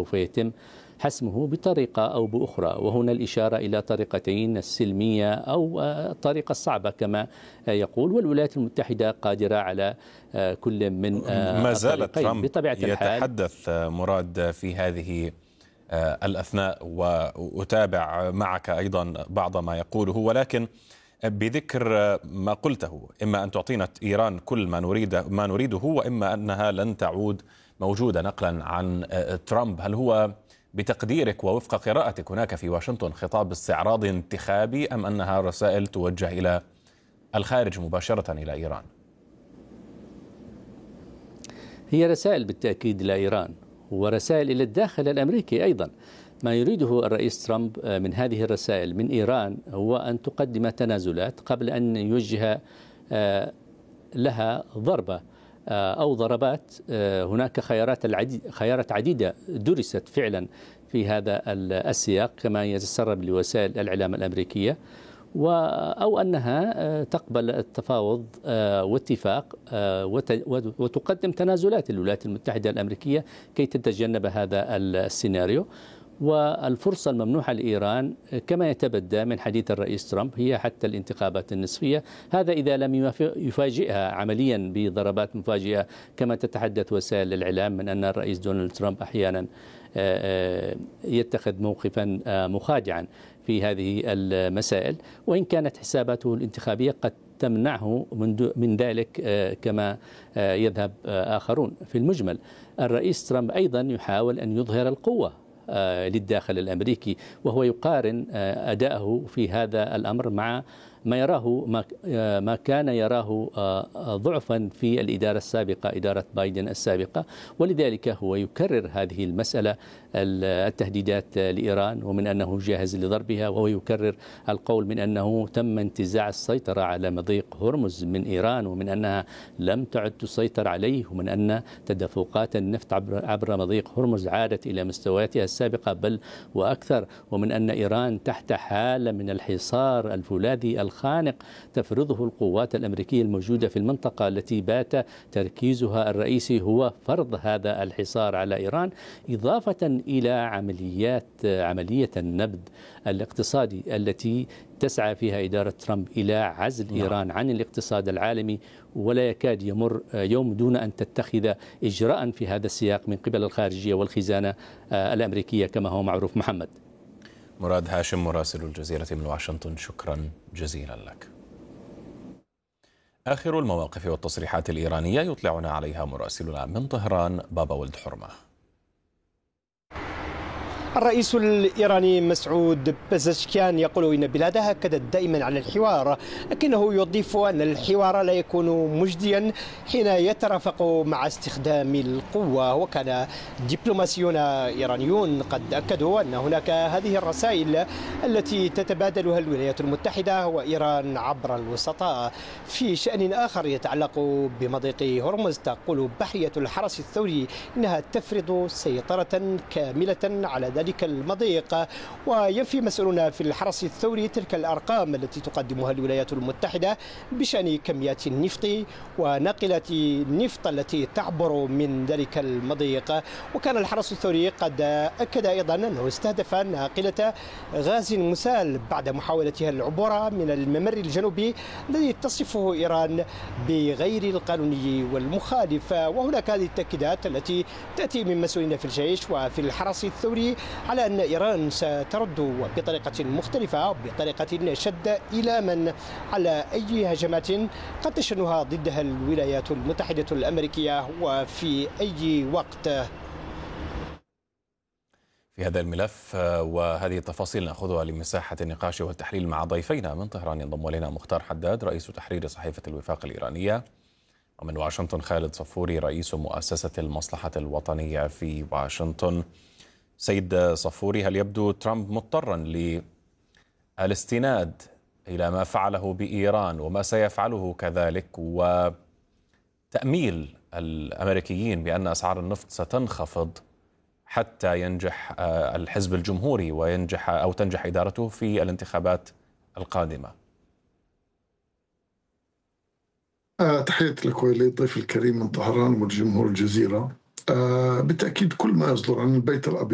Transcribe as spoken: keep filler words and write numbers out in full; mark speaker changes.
Speaker 1: سوف يتم حسمه بطريقة أو بأخرى، وهنا الإشارة إلى طريقتين: السلمية أو الطريقة الصعبة كما يقول، والولايات المتحدة قادرة على كل من
Speaker 2: ما زال
Speaker 1: الطريقين
Speaker 2: ترامب
Speaker 1: بطبيعة الحال.
Speaker 2: يتحدث مراد في هذه الأثناء، وأتابع معك أيضا بعض ما يقوله، ولكن بذكر ما قلته، إما أن تعطينا إيران كل ما نريد ما نريده، وإما أنها لن تعود موجودة. نقلا عن ترامب، هل هو بتقديرك ووفق قراءتك هناك في واشنطن خطاب استعراضي انتخابي، أم أنها رسائل توجه إلى الخارج مباشرة إلى إيران؟
Speaker 1: هي رسائل بالتأكيد إلى إيران، ورسائل إلى الداخل الأمريكي أيضا. ما يريده الرئيس ترامب من هذه الرسائل من إيران هو أن تقدم تنازلات قبل أن يوجه لها ضربة أو ضربات. هناك خيارات العديد خيارات عديدة درست فعلا في هذا السياق كما يتسرب لوسائل الإعلام الأمريكية، أو أنها تقبل التفاوض واتفاق وتقدم تنازلات للولايات المتحدة الأمريكية كي تتجنب هذا السيناريو. والفرصة الممنوحة لإيران كما يتبدى من حديث الرئيس ترامب هي حتى الانتخابات النصفية، هذا إذا لم يفاجئها عمليا بضربات مفاجئة كما تتحدث وسائل الإعلام من أن الرئيس دونالد ترامب أحيانا يتخذ موقفا مخادعا في هذه المسائل، وإن كانت حساباته الانتخابية قد تمنعه من ذلك كما يذهب آخرون. في المجمل الرئيس ترامب أيضا يحاول أن يظهر القوة للداخل الأمريكي، وهو يقارن أداءه في هذا الأمر مع ما يراه ما كان يراه ضعفا في الإدارة السابقة، إدارة بايدن السابقة، ولذلك هو يكرر هذه المسألة، التهديدات لإيران ومن أنه جاهز لضربها، وهو يكرر القول من أنه تم انتزاع السيطرة على مضيق هرمز من إيران، ومن أنها لم تعد تسيطر عليه، ومن أن تدفقات النفط عبر مضيق هرمز عادت إلى مستوياتها السابقة بل وأكثر، ومن أن إيران تحت حالة من الحصار الفولاذي الخانق تفرضه القوات الأمريكية الموجودة في المنطقة التي بات تركيزها الرئيسي هو فرض هذا الحصار على إيران، إضافة إلى عمليات عملية النبذ الاقتصادي التي تسعى فيها إدارة ترامب إلى عزل نعم. إيران عن الاقتصاد العالمي، ولا يكاد يمر يوم دون أن تتخذ إجراء في هذا السياق من قبل الخارجية والخزانة الأمريكية كما هو معروف. محمد
Speaker 2: مراد هاشم مراسل الجزيرة من واشنطن، شكرا جزيلا لك. آخر المواقف والتصريحات الإيرانية يطلعنا عليها مراسلنا من طهران بابا ولد حرمة.
Speaker 3: الرئيس الإيراني مسعود بزشكيان يقول إن بلاده أكدت دائما على الحوار، لكنه يضيف أن الحوار لا يكون مجديا حين يترافق مع استخدام القوة. وكان دبلوماسيون إيرانيون قد أكدوا أن هناك هذه الرسائل التي تتبادلها الولايات المتحدة وإيران عبر الوسطاء. في شأن آخر يتعلق بمضيق هرمز، تقول بحرية الحرس الثوري إنها تفرض سيطرة كاملة على ذلك ذلك المضيق، وينفي مسؤولون في الحرس الثوري تلك الأرقام التي تقدمها الولايات المتحدة بشأن كميات النفط وناقلة النفط التي تعبر من ذلك المضيق. وكان الحرس الثوري قد أكد أيضا أنه استهدف ناقلة غاز مسال بعد محاولتها العبور من الممر الجنوبي الذي تصفه إيران بغير القانوني والمخالف. وهناك هذه التأكيدات التي تأتي من مسؤولين في الجيش وفي الحرس الثوري على أن إيران سترد بطريقة مختلفة بطريقة شد إيلاما على أي هجمات قد تشنها ضدها الولايات المتحدة الأمريكية وفي أي وقت.
Speaker 2: في هذا الملف وهذه التفاصيل نأخذها لمساحة النقاش والتحليل مع ضيفينا من طهران. ينضم إلينا مختار حداد رئيس تحرير صحيفة الوفاق الإيرانية، ومن واشنطن خالد صفوري رئيس مؤسسة المصلحة الوطنية في واشنطن. سيد صفوري، هل يبدو ترامب مضطرا للاستناد إلى ما فعله بإيران وما سيفعله كذلك، وتأميل الأمريكيين بأن أسعار النفط ستنخفض حتى ينجح الحزب الجمهوري وينجح أو تنجح إدارته في الانتخابات القادمة؟
Speaker 4: تحياتي لك وللضيف الكريم من طهران والجمهور الجزيرة. بالتأكيد كل ما يصدر عن البيت الأبيض